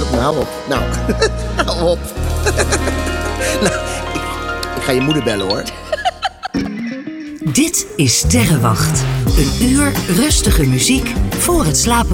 Nou, hou op. Nou, hou op. Nou, ik ga je moeder bellen, hoor. Dit is Sterrenwacht. Een uur rustige muziek voor het slapen.